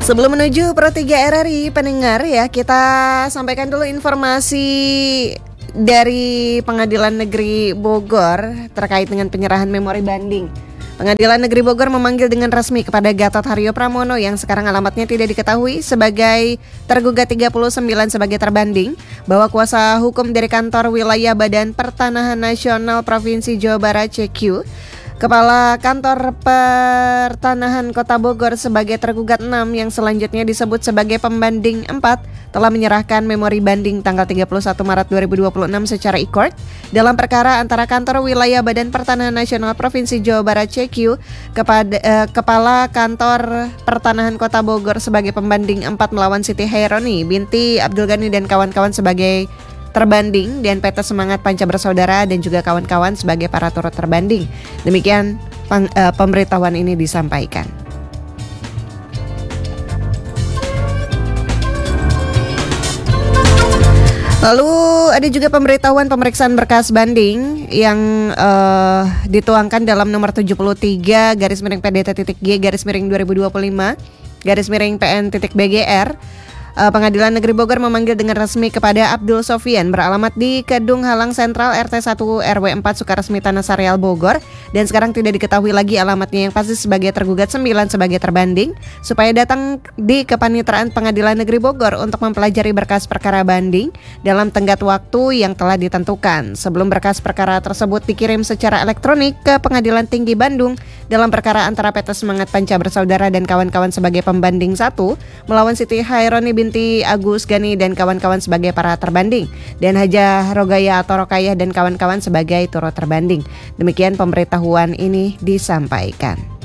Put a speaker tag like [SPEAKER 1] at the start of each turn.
[SPEAKER 1] Sebelum menuju Pro 3 RRI pendengar ya, kita sampaikan dulu informasi dari Pengadilan Negeri Bogor terkait dengan penyerahan memori banding. Pengadilan Negeri Bogor memanggil dengan resmi kepada Gatot Haryo Pramono yang sekarang alamatnya tidak diketahui sebagai tergugat 39 sebagai terbanding bahwa kuasa hukum dari Kantor Wilayah Badan Pertanahan Nasional Provinsi Jawa Barat CQ, Kepala Kantor Pertanahan Kota Bogor sebagai tergugat 6 yang selanjutnya disebut sebagai pembanding 4 telah menyerahkan memori banding tanggal 31 Maret 2026 secara e-court dalam perkara antara Kantor Wilayah Badan Pertanahan Nasional Provinsi Jawa Barat CQ kepada Kepala Kantor Pertanahan Kota Bogor sebagai pembanding 4 melawan Siti Haironi binti Abdul Ghani dan kawan-kawan sebagai terbanding dan PT Semangat Panca Bersaudara dan juga kawan-kawan sebagai para turut terbanding. Demikian pemberitahuan ini disampaikan. Lalu ada juga pemberitahuan pemeriksaan berkas banding yang dituangkan dalam nomor 73 /PDT-G/2025/PN.BGR. Pengadilan Negeri Bogor memanggil dengan resmi kepada Abdul Sofian beralamat di Kedung Halang Sentral RT 1 RW 4 Sukaresmi Tanah Sareal Bogor dan sekarang tidak diketahui lagi alamatnya yang pasti sebagai tergugat 9 sebagai terbanding supaya datang di Kepanitraan Pengadilan Negeri Bogor untuk mempelajari berkas perkara banding dalam tenggat waktu yang telah ditentukan. Sebelum berkas perkara tersebut dikirim secara elektronik ke Pengadilan Tinggi Bandung dalam perkara antara PT Semangat Panca Bersaudara dan kawan-kawan sebagai pembanding 1 melawan Siti Haironi binti Agus Ghani dan kawan-kawan sebagai para terbanding dan Hajah Rogaya atau Rokayah dan kawan-kawan sebagai turut terbanding. Demikian pemberitahuan ini disampaikan.